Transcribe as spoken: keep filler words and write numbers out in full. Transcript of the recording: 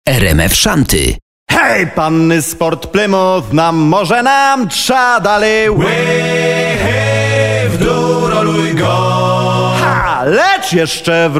R M F Szanty. Hej, panny Sport Plymouth, nam może nam trza dalej. Way, hey, w dół roluj go. Ha, lecz jeszcze w